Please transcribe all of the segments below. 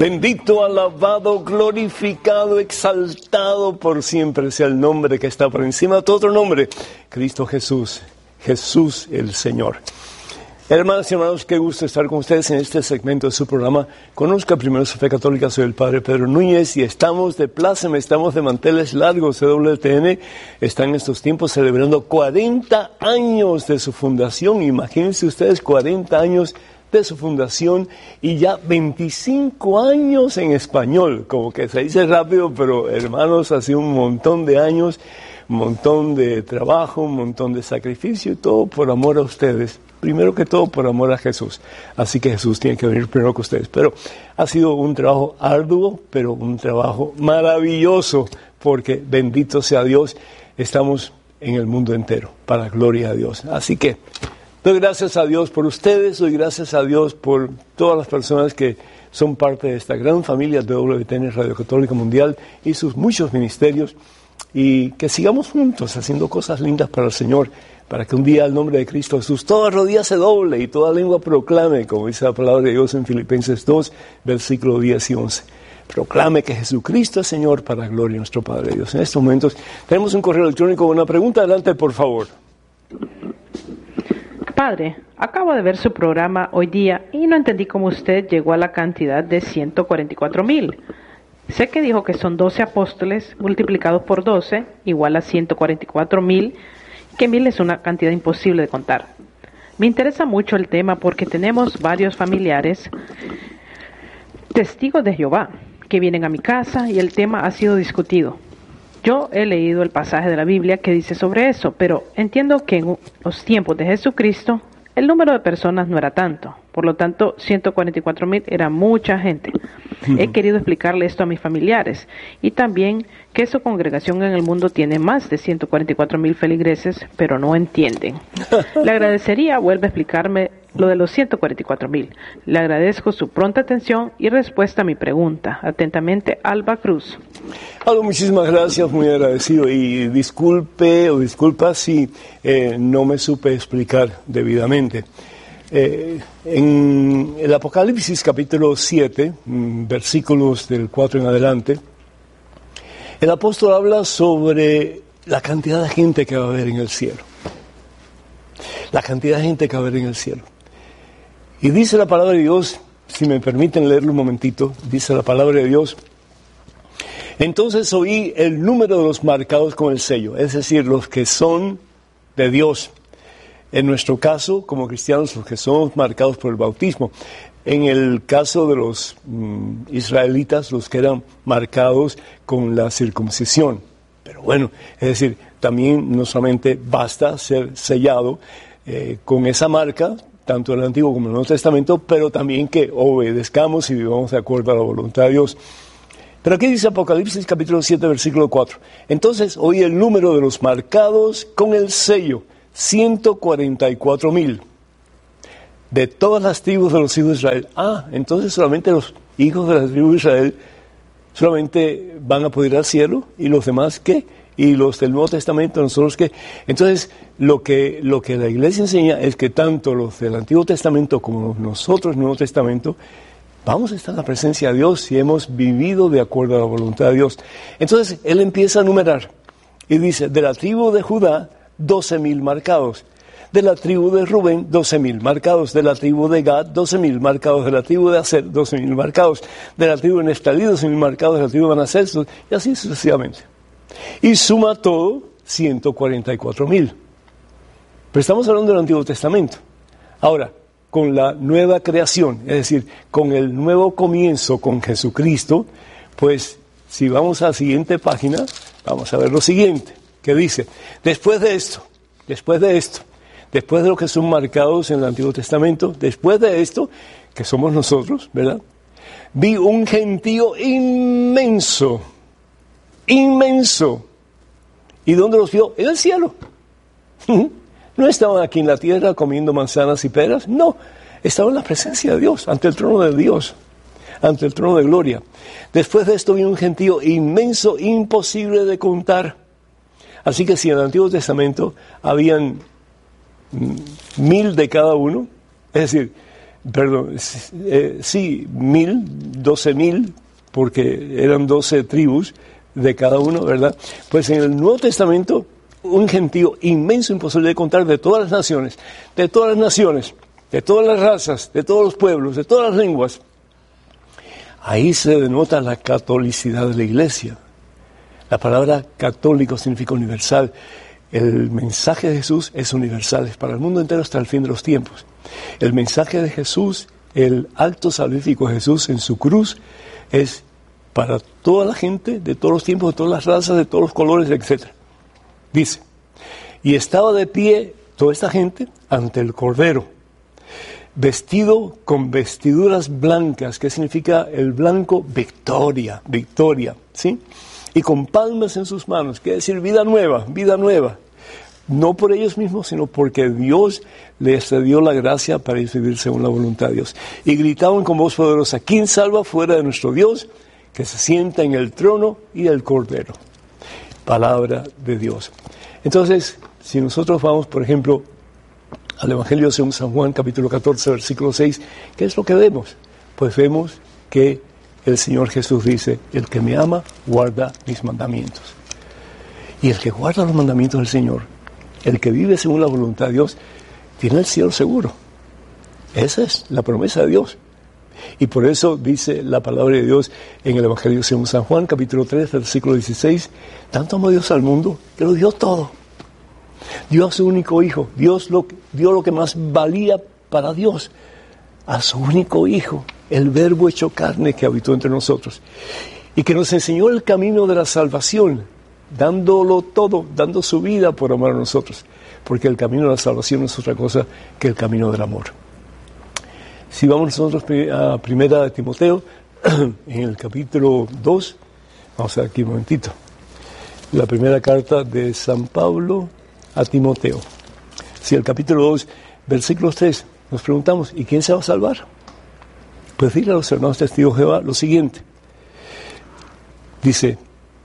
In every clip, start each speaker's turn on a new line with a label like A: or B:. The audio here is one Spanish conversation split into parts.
A: Bendito, alabado, glorificado, exaltado por siempre sea el nombre que está por encima de todo otro nombre, Cristo Jesús, Jesús el Señor. Hermanas y hermanos, qué gusto estar con ustedes en este segmento de su programa. Conozca primero su fe católica. Soy el Padre Pedro Núñez y estamos de pláceme, estamos de manteles largos. CWTN está en estos tiempos celebrando 40 años de su fundación. Imagínense ustedes, 40 años de su fundación y ya 25 años en español. Como que se dice rápido, pero hermanos, ha sido un montón de años, un montón de trabajo, un montón de sacrificio y todo por amor a ustedes. Primero que todo, por amor a Jesús. Así que Jesús tiene que venir primero que ustedes. Pero ha sido un trabajo arduo, pero un trabajo maravilloso, porque bendito sea Dios, estamos en el mundo entero, para gloria a Dios. Así que doy gracias a Dios por ustedes, doy gracias a Dios por todas las personas que son parte de esta gran familia de WTN Radio Católica Mundial y sus muchos ministerios, y que sigamos juntos haciendo cosas lindas para el Señor, para que un día al nombre de Cristo Jesús toda rodilla se doble y toda lengua proclame, como dice la palabra de Dios en Filipenses 2, versículo 10 y 11. Proclame que Jesucristo es Señor para la gloria de nuestro Padre Dios. En estos momentos tenemos un correo electrónico con una pregunta. Adelante, por favor.
B: Padre, acabo de ver su programa hoy día y no entendí cómo usted llegó a la cantidad de 144,000. Sé que dijo que son 12 apóstoles multiplicados por 12 igual a 144,000, que 1000 es una cantidad imposible de contar. Me interesa mucho el tema porque tenemos varios familiares testigos de Jehová que vienen a mi casa y el tema ha sido discutido. Yo he leído el pasaje de la Biblia que dice sobre eso, pero entiendo que en los tiempos de Jesucristo el número de personas no era tanto. Por lo tanto, 144,000 era mucha gente. He querido explicarle esto a mis familiares y también que su congregación en el mundo tiene más de 144,000 feligreses, pero no entienden. Le agradecería, vuelve a explicarme lo de los 144,000. Le agradezco su pronta atención y respuesta a mi pregunta. Atentamente, Alba Cruz.
A: Alba, muchísimas gracias, muy agradecido. Y disculpa si no me supe explicar debidamente. En el Apocalipsis capítulo 7, versículos del 4 en adelante, el apóstol habla sobre la cantidad de gente que va a haber en el cielo. La cantidad de gente que va a haber en el cielo. Y dice la palabra de Dios, si me permiten leerlo un momentito, dice la palabra de Dios: entonces oí el número de los marcados con el sello, es decir, los que son de Dios. En nuestro caso, como cristianos, los que somos marcados por el bautismo. En el caso de los israelitas, los que eran marcados con la circuncisión. Pero bueno, es decir, también no solamente basta ser sellado con esa marca, tanto en el Antiguo como en el Nuevo Testamento, pero también que obedezcamos y vivamos de acuerdo a la voluntad de Dios. Pero aquí dice Apocalipsis capítulo 7, versículo 4. Entonces oí el número de los marcados con el sello, 144,000 de todas las tribus de los hijos de Israel. Entonces solamente los hijos de la tribu de Israel solamente van a poder ir al cielo, y los demás ¿qué? Y los del Nuevo Testamento, nosotros ¿qué? Entonces lo que la Iglesia enseña es que tanto los del Antiguo Testamento como nosotros del Nuevo Testamento vamos a estar en la presencia de Dios si hemos vivido de acuerdo a la voluntad de Dios. Entonces él empieza a numerar y dice: de la tribu de Judá 12,000 marcados, de la tribu de Rubén 12,000 marcados, de la tribu de Gad 12,000 marcados, de la tribu de Aser 12,000 marcados, de la tribu de Neftalí 12,000 marcados, de la tribu de Manasés, y así sucesivamente. Y suma todo 144,000. Pero estamos hablando del Antiguo Testamento. Ahora, con la nueva creación, es decir, con el nuevo comienzo con Jesucristo, pues si vamos a la siguiente página, vamos a ver lo siguiente, que dice: después de lo que son marcados en el Antiguo Testamento, después de esto, que somos nosotros, ¿verdad? Vi un gentío inmenso. ¿Y dónde los vio? En el cielo. No estaban aquí en la tierra comiendo manzanas y peras, no, estaban en la presencia de Dios, ante el trono de Dios, ante el trono de gloria. Después de esto vi un gentío inmenso, imposible de contar. Así que si en el Antiguo Testamento habían 1,000 de cada uno, es decir, perdón, 12,000, porque eran 12 tribus de cada uno, ¿verdad? Pues en el Nuevo Testamento, un gentío inmenso, imposible de contar, de todas las naciones, de todas las razas, de todos los pueblos, de todas las lenguas. Ahí se denota la catolicidad de la Iglesia. La palabra católico significa universal. El mensaje de Jesús es universal, es para el mundo entero hasta el fin de los tiempos. El mensaje de Jesús, el acto salvífico de Jesús en su cruz, es para toda la gente, de todos los tiempos, de todas las razas, de todos los colores, etc. Dice, y estaba de pie toda esta gente ante el Cordero, vestido con vestiduras blancas. ¿Qué significa el blanco? Victoria, ¿sí? Y con palmas en sus manos, quiere decir vida nueva, no por ellos mismos, sino porque Dios les dio la gracia para vivir según la voluntad de Dios. Y gritaban con voz poderosa, ¿quién salva fuera de nuestro Dios, que se sienta en el trono y el Cordero? Palabra de Dios. Entonces, si nosotros vamos, por ejemplo, al Evangelio según San Juan, capítulo 14, versículo 6, ¿qué es lo que vemos? Pues vemos que el Señor Jesús dice, el que me ama, guarda mis mandamientos. Y el que guarda los mandamientos del Señor, el que vive según la voluntad de Dios, tiene el cielo seguro. Esa es la promesa de Dios. Y por eso dice la palabra de Dios en el Evangelio según San Juan, capítulo 3, versículo 16, tanto amó Dios al mundo, que lo dio todo. Dio a su único Hijo, dio lo que más valía para Dios, a su único Hijo, el Verbo hecho carne que habitó entre nosotros, y que nos enseñó el camino de la salvación, dándolo todo, dando su vida por amar a nosotros, porque el camino de la salvación no es otra cosa que el camino del amor. Si vamos nosotros a Primera de Timoteo, en el capítulo 2, vamos a ver aquí un momentito, la primera carta de San Pablo a Timoteo. Si el capítulo 2, versículo 3, nos preguntamos, ¿y quién se va a salvar? Pues dile a los hermanos testigos de Jehová lo siguiente. Dice,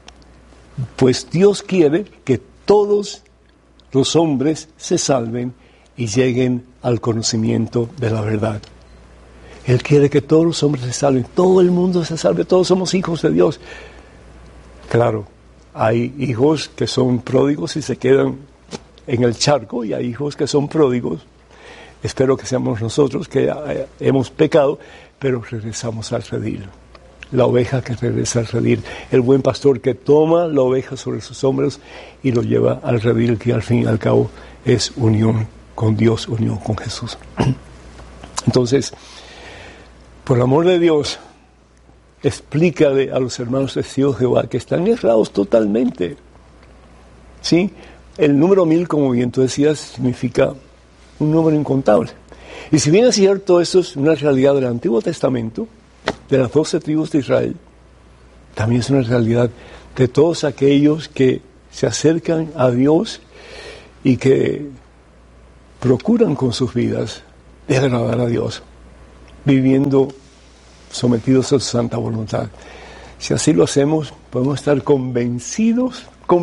A: pues Dios quiere que todos los hombres se salven y lleguen al conocimiento de la verdad. Él quiere que todos los hombres se salven, todo el mundo se salve, todos somos hijos de Dios. Claro, hay hijos que son pródigos y se quedan en el charco, y hay hijos que son pródigos. Espero que seamos nosotros que hemos pecado, pero regresamos al redil. La oveja que regresa al redil. El buen pastor que toma la oveja sobre sus hombros y lo lleva al redil, que al fin y al cabo es unión con Dios, unión con Jesús. Entonces, por amor de Dios, explícale a los hermanos testigos de Jehová que están errados totalmente. ¿Sí? El número 1000, como bien tú decías, significa un número incontable. Y si bien es cierto, esto es una realidad del Antiguo Testamento, de las 12 tribus de Israel, también es una realidad de todos aquellos que se acercan a Dios y que procuran con sus vidas de agradar a Dios, viviendo sometidos a su santa voluntad. Si así lo hacemos, podemos estar convencidos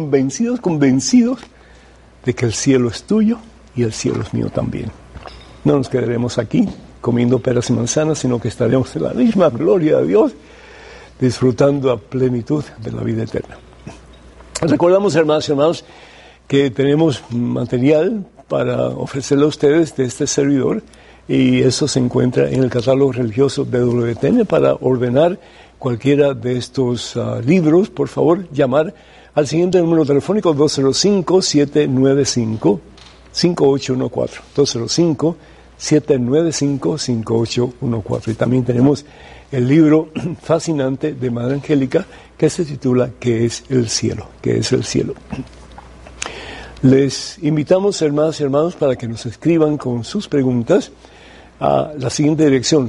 A: de que el cielo es tuyo y el cielo es mío también. No nos quedaremos aquí comiendo peras y manzanas, sino que estaremos en la misma gloria de Dios, disfrutando a plenitud de la vida eterna. Recordamos, hermanos y hermanos, que tenemos material para ofrecerle a ustedes de este servidor, y eso se encuentra en el catálogo religioso de WTN. Para ordenar cualquiera de estos libros, por favor, llamar al siguiente número telefónico, 205-795-5814, 205-795-5814. Y también tenemos el libro fascinante de Madre Angélica, que se titula ¿Qué es el cielo? ¿Qué es el cielo? Les invitamos, hermanas y hermanos, para que nos escriban con sus preguntas a la siguiente dirección: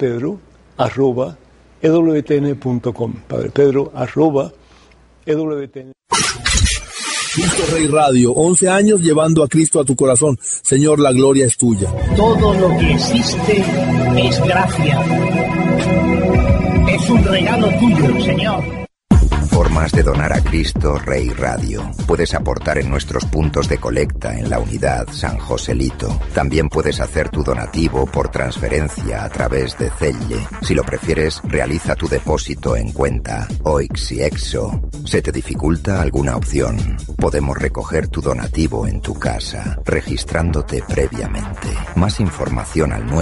A: padrepedro@ewtn.com, padrepedro@ewtn.
C: Cristo Rey Radio, 11 años llevando a Cristo a tu corazón. Señor, la gloria es tuya.
D: Todo lo que existe es gracia. Es un regalo tuyo, Señor.
E: Forma formas de donar a Cristo Rey Radio. Puedes aportar en nuestros puntos de colecta en la unidad San Joselito. También puedes hacer tu donativo por transferencia a través de Zelle. Si lo prefieres, realiza tu depósito en cuenta OIX y EXO. ¿Se te dificulta alguna opción? Podemos recoger tu donativo en tu casa, registrándote previamente. Más información al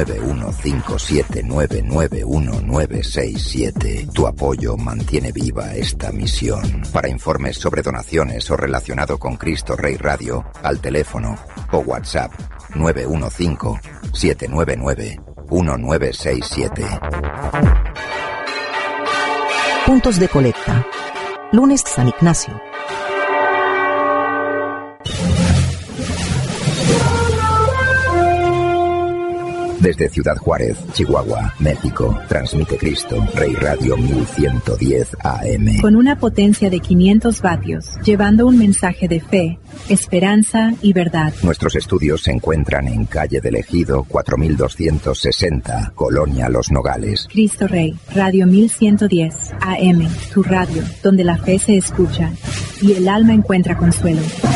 E: 915799197. Tu apoyo mantiene viva esta misión. Para informes sobre donaciones o relacionado con Cristo Rey Radio, al teléfono o WhatsApp 915-799-1967.
F: Puntos de colecta. Lunes San Ignacio.
E: Desde Ciudad Juárez, Chihuahua, México, transmite Cristo Rey Radio 1110 AM.
G: Con una potencia de 500 vatios, llevando un mensaje de fe, esperanza y verdad.
E: Nuestros estudios se encuentran en calle del Ejido 4260, Colonia Los Nogales.
G: Cristo Rey, Radio 1110 AM, tu radio, donde la fe se escucha y el alma encuentra consuelo.